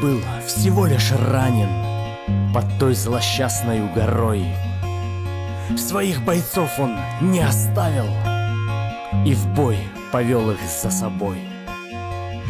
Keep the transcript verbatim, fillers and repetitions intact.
был всего лишь ранен под той злосчастной горой. Своих бойцов он не оставил и в бой повел их за собой.